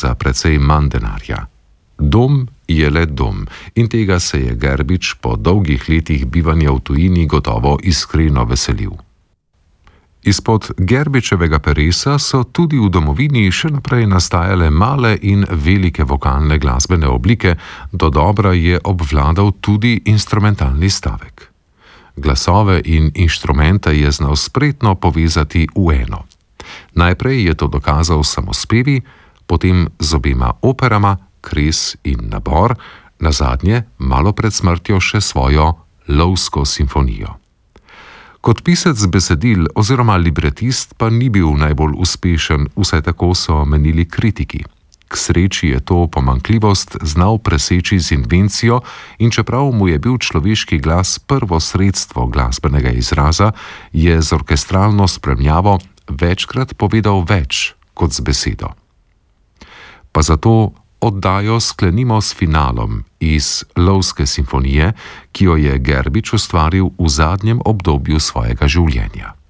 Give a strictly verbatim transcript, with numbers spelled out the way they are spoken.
za precej manj denarja. Dom je le dom in tega se je Gerbič po dolgih letih bivanja v tujini gotovo iskreno veselil. Izpod Gerbičevega peresa so tudi v domovini še naprej nastajale male in velike vokalne glasbene oblike, dodobra je obvladal tudi instrumentalni stavek. Glasove in inštrumente je znal spretno povezati v eno. Najprej je to dokazal s samospevi, potem z obema operama, Kres in Nabor, nazadnje malo pred smrtjo še svojo Lovsko simfonijo. Kot pisec besedil oziroma libretist pa ni bil najbolj uspešen, vsaj tako so menili kritiki. K sreči je to pomanjkljivost znal preseči z invencijo in čeprav mu je bil človeški glas prvo sredstvo glasbenega izraza, je z orkestralno spremljavo večkrat povedal več kot z besedo. Pa zato oddajo sklenimo s finalom iz Lovske simfonije, ki jo je Gerbič ustvaril v zadnjem obdobju svojega življenja.